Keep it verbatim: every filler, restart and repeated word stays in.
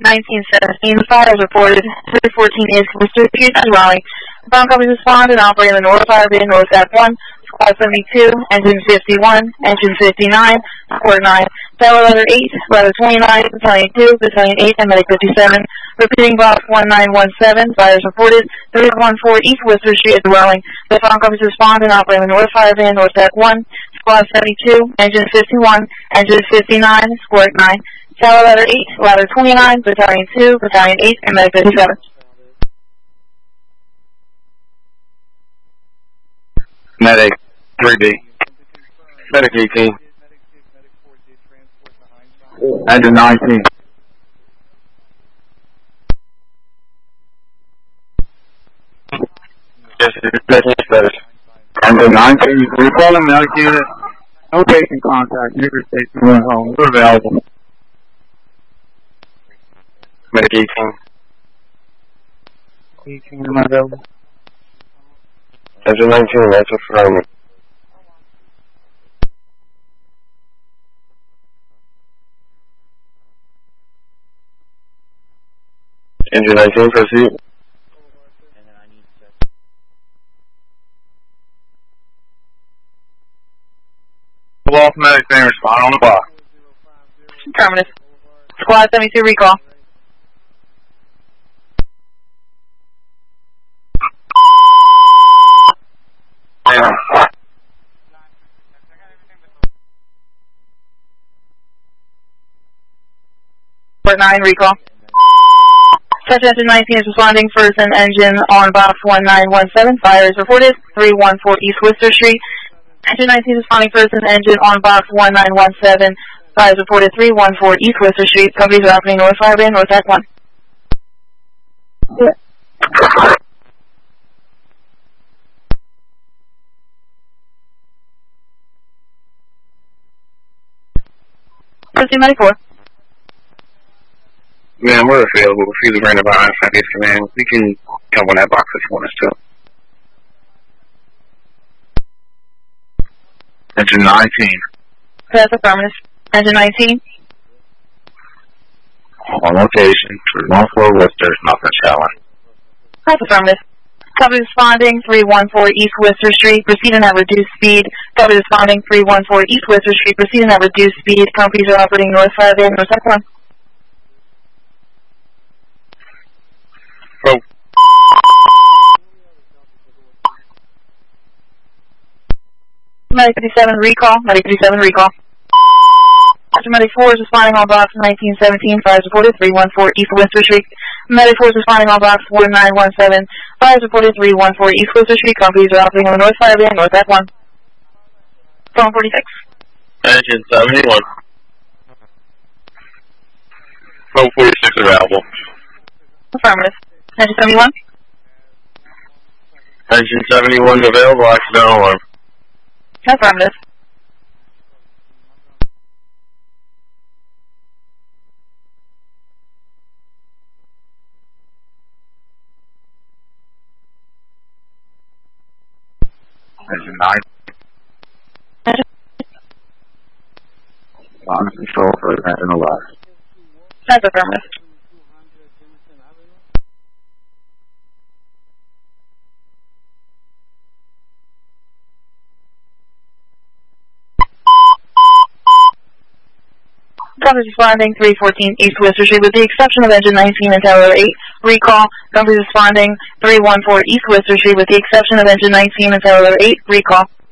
nineteen seventeen, fire is reported. three fourteen East Worcester Street, Raleigh. Ground companies respond and operate in the North Fire Bay, North Act one, Squad seventy-two, Engine fifty-one, Engine fifty-nine, Squad nine, Tower Letter eight, Letter twenty-nine, Battalion two, Battalion eight, and Medic fifty-seven. Repeating box one nine one seven, fire is reported. three one four East Worcester Street, Dwelling. The ground companies respond and operate in the North Fire Bay, North Act one, Squad seventy-two, Engine fifty-one, Engine fifty-nine, Squad nine, Tower Letter eight, Ladder twenty-nine, Battalion two, Battalion eight, and Medic fifty-seven. Medic three B. Medic eighteen. Engine nineteen. Yes, it's better. Engine nineteen. We're calling medic unit. No patient contact. Neighbor station went home. We're available. Medic eighteen. eighteen, am I available? Engine nineteen, that's affirmative. Engine nineteen, proceed. Off medic being respond on the block. Terminus. Squad seventy-two, recall. Yeah. Port nine, recall. Such engine nineteen is responding first and engine on box one nine one seven. Fire is reported. three one four East Worcester Street. Engine nineteen is responding first and engine on box one nine one seven. Fire is reported. three one four East Worcester Street. Companies are operating North Fire Bay, North Act one. Yeah. Proceed, Medic four. Man, we're available. We're feeling right about Southeast Command. We can come on that box if you want us to. Engine nineteen. That's affirmative. Engine nineteen. On location, three one four Worcester, nothing showing. That's affirmative. Company responding three one four East Worcester Street, proceeding at reduced speed. Company responding three one four East Worcester Street, proceeding at reduced speed. Companies are operating North Fire Bay, North Act one. Oh. Medic fifty-seven, recall. Medic fifty-seven, recall. After Medic four is responding on box nineteen seventeen, fire is reported three one four East Worcester Street. Medic four is responding on box one nine one seven, fire is reported three one four East Worcester Street. Companies are operating on the North Fire Bay, North Act one. Phone forty-six. Engine seventy-one. Phone forty-six available. Affirmative. Engine seventy-one. Engine seventy-one available, accidental alarm. Affirmative. Engine nine. Launch control for event in the left. That's affirmative. Companies responding three fourteen East Worcester Street with the exception of engine nineteen and Tower eight. Recall. Companies responding three one four East Worcester Street with the exception of engine nineteen and Tower eight. Recall.